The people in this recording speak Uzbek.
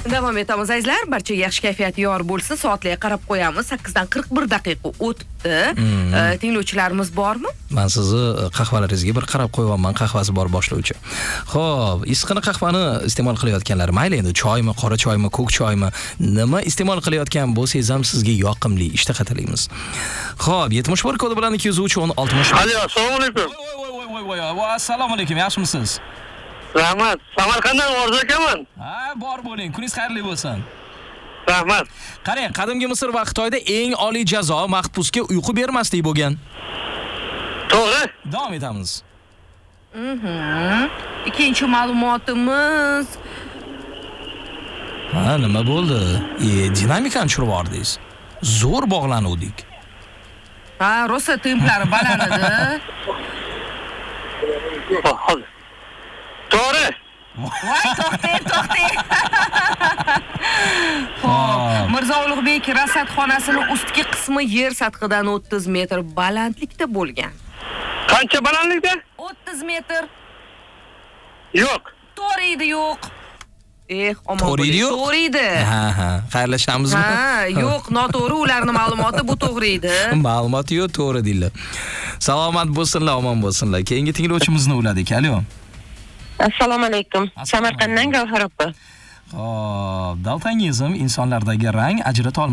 Davom etamiz azizlar. Barcha yaxshi kayfiyat yor bo'lsin. Soatlarga qarab qo'yamiz. 8dan 41 daqiqa o'tibdi. Tinglovchilarimiz bormi? Men sizni qahvalaringizga bir qarab qo'yapman, qahvasi bor boshlovchi. Xo'p, issiqni qahvani iste'mol qilayotganlar, mayli endi choymi, qora choymi, ko'k choymi, nima iste'mol qilayotgan bo'lsangiz ham sizga yoqimli ishtaha tilaymiz. Xo'p, 71 kodi bilan 203 10 60. Alo, assalomu alaykum. Voy, assalomu alaykum, yaxshimisiz? Rahmat. Samarqanddan Orzu akaman. Ha, bor bo'ling. Kuningiz xayrli bo'lsin. Rahmat. Qarang, qadimgi Misr va Xitoyda eng oliy jazo mahbusga uyqu bermaslik bo'lgan. To'g'ri. Davom etamiz. Ikkinchi ma'lumotimiz. Ha, nima bo'ldi? Dinamikani tushirib yubordingiz. Zo'r bog'lanuvdik. Ha, rosa templari baland edi. Hozir. To'g'ri. Voy, to'xtang. Xo'p, Mirzo Ulug'bek rasadxonasining ustki qismi yer sathidan 30 metr balandlikda bo'lgan. Qancha balandlikda? 30 metr. Yo'q. To'g'ri edi, yo'q. Omon To'g'ri edi, yo'q? To'g'ri edi. Ha, xayrlashamizmi? Ha, yo'q, noto'g'ri, ularning ma'lumoti bu to'g'ri edi. Ma'lumoti yo'q, to'g'ri deylar. Salomat bo'lsinlar, omon bo'lsinlar. Keyingi tinglovchimizni uladik. Alo. Assalomu alaykum. Samarqanddan Gavhar opa. Xo'p, daltonizm insonlardagi rang ajrata